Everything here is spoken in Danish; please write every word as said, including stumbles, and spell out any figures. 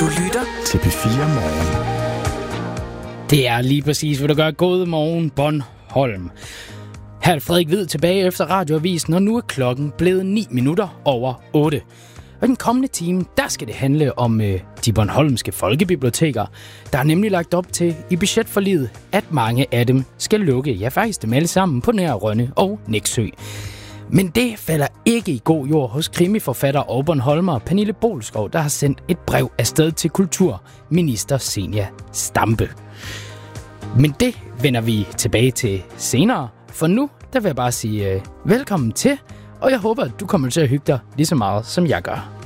lytter til P fire Morgen. Det er lige præcis, hvad du gør. God morgen, Bornholm. Her er Frederik Hvid tilbage efter radioavisen, og nu er klokken blevet ni minutter over otte. Og den kommende time, der skal det handle om øh, de bornholmske folkebiblioteker. Der er nemlig lagt op til i budgetforliget, at mange af dem skal lukke. Ja, faktisk dem alle sammen på Nær Rønne og Nexø. Men det falder ikke i god jord hos krimiforfatter og bornholmer Pernille Bolskov, der har sendt et brev afsted til kulturminister Zenia Stampe. Men det vender vi tilbage til senere, for nu der vil jeg bare sige øh, velkommen til, og jeg håber, at du kommer til at hygge dig lige så meget, som jeg gør.